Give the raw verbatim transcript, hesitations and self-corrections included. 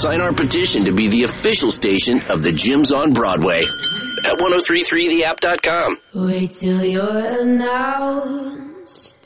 sign our petition to be the official station of the Gyms on Broadway at ten thirty-three the app dot com. Wait till you're announced.